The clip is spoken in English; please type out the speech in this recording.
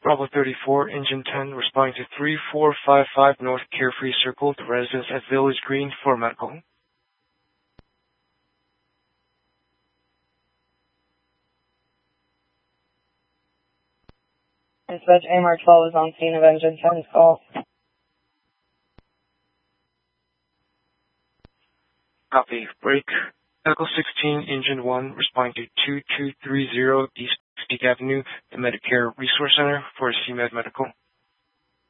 Bravo 34, Engine 10, responding to 3455 North Carefree Circle, the residence at Village Green for medical. Dispatch AMR 12 is on scene of Engine 10's call. Copy. Break. Medical 16, Engine 1, responding to 2230 East Peak Avenue, the Medicare Resource Center for CMed Medical.